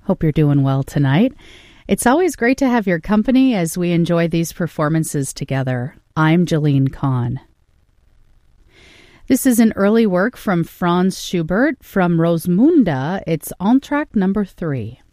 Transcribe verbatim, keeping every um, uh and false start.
Hope you're doing well tonight. It's always great to have your company as we enjoy these performances together. I'm Jolene Kahn. This is an early work from Franz Schubert from Rosmunda. It's on track number three.